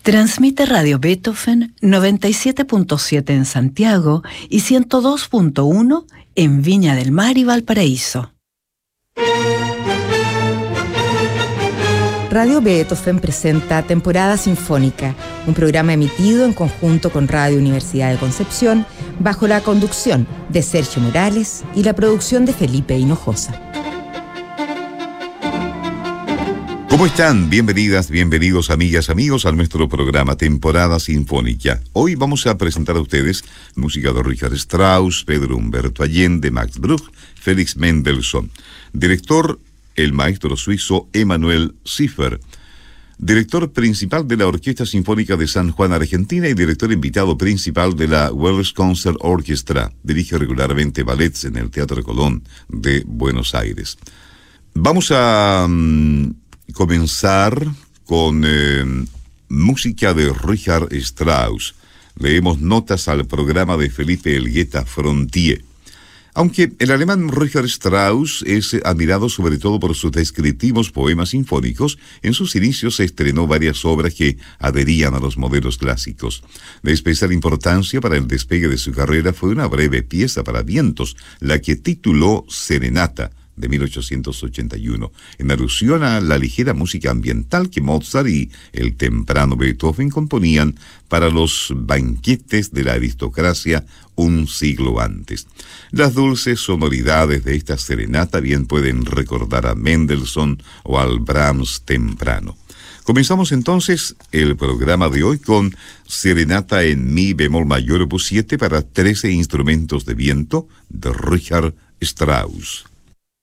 Transmite Radio Beethoven 97.7 en Santiago y 102.1 en Viña del Mar y Valparaíso. Radio Beethoven presenta Temporada Sinfónica, un programa emitido en conjunto con Radio Universidad de Concepción, bajo la conducción de Sergio Morales y la producción de Felipe Hinojosa. ¿Cómo están? Bienvenidas, bienvenidos amigas, amigos a nuestro programa Temporada Sinfónica. Hoy vamos a presentar a ustedes música de Richard Strauss, Pedro Humberto Allende, Max Bruch, Felix Mendelssohn. Director, el maestro suizo Emanuel Ziffer. Director principal de la Orquesta Sinfónica de San Juan, Argentina, y director invitado principal de la Welsh Concert Orchestra. Dirige regularmente ballets en el Teatro Colón de Buenos Aires. Vamos a comenzar con música de Richard Strauss. Leemos notas al programa de Felipe Elgueta Frontier. Aunque el alemán Richard Strauss es admirado sobre todo por sus descriptivos poemas sinfónicos, en sus inicios se estrenó varias obras que adherían a los modelos clásicos. De especial importancia para el despegue de su carrera fue una breve pieza para vientos, la que tituló Serenata, de 1881, en alusión a la ligera música ambiental que Mozart y el temprano Beethoven componían para los banquetes de la aristocracia un siglo antes. Las dulces sonoridades de esta serenata bien pueden recordar a Mendelssohn o al Brahms temprano. Comenzamos entonces el programa de hoy con Serenata en Mi bemol mayor opus 7 para 13 instrumentos de viento de Richard Strauss.